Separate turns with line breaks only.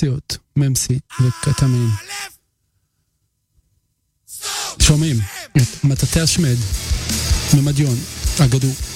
סובסטנציות, ממסי וקטמין. שומעים את מטאטא השמד ממדיון אגדו.